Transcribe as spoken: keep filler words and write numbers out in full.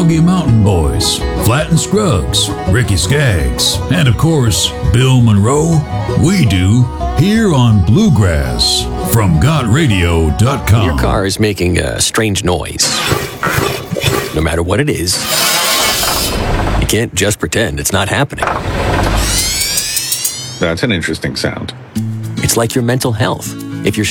Smoky Mountain Boys, Flat and Scruggs, Ricky Skaggs, and of course, Bill Monroe. We do here on Bluegrass from God Radio dot com. Your car is making a strange noise. No matter what it is, you can't just pretend it's not happening. That's an interesting sound. It's like your mental health. If you're